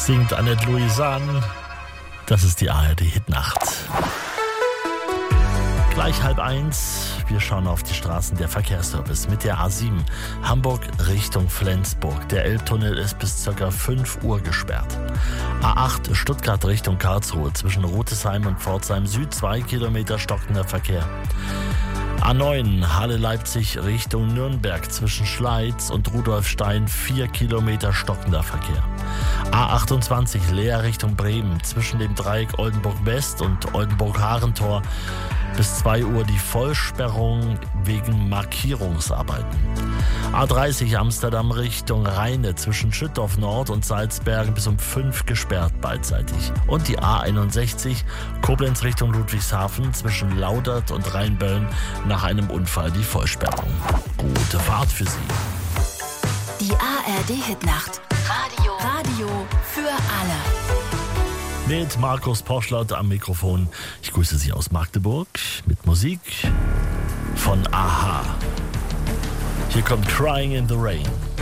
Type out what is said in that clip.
Singt Annette Louisanne. Das ist die ARD-Hitnacht. Gleich 12:30. Wir schauen auf die Straßen. Der Verkehrsservice mit der A7 Hamburg Richtung Flensburg. Der Elbtunnel ist bis ca. 5 Uhr gesperrt. A8 Stuttgart Richtung Karlsruhe zwischen Rotesheim und Pforzheim Süd 2 Kilometer stockender Verkehr. A9 Halle-Leipzig Richtung Nürnberg zwischen Schleiz und Rudolfstein 4 Kilometer stockender Verkehr. A28 Leer Richtung Bremen zwischen dem Dreieck Oldenburg-West und Oldenburg-Harentor bis 2 Uhr die Vollsperrung wegen Markierungsarbeiten. A30 Amsterdam Richtung Rheine zwischen Schüttorf Nord und Salzbergen bis um 5 gesperrt beidseitig. Und die A61 Koblenz Richtung Ludwigshafen zwischen Laudert und Rheinböllen nach einem Unfall die Vollsperrung. Gute Fahrt für Sie. Die ARD-Hitnacht. Radio für alle. Mit Markus Poschlert am Mikrofon. Ich grüße Sie aus Magdeburg mit Musik von Aha. Hier kommt Crying in the Rain.